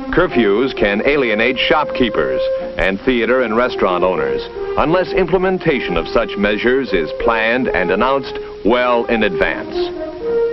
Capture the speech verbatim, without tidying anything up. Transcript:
Curfews can alienate shopkeepers and theater and restaurant owners unless implementation of such measures is planned and announced well in advance.